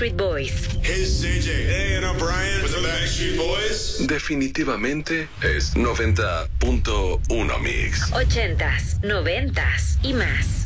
Backstreet Boys. Hey, it's JJ. Hey, and I'm Brian with the Backstreet Boys. Definitivamente es 90.1 Mix. 80s, 90s y más.